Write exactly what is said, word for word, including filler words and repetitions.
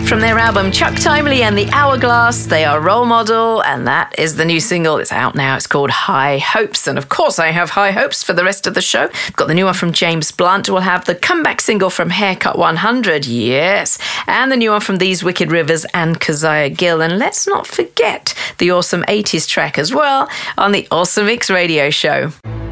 From their album Chuck Timely and the Hourglass, they are Role Model, and that is the new single. It's out now. It's called High Hopes. And of course, I have high hopes for the rest of the show. I've got the new one from James Blunt. We'll have the comeback single from Haircut one hundred, yes, and the new one from These Wicked Rivers and Keziah Gill. And let's not forget the awesome eighties track as well on the Awesome Mix Radio Show.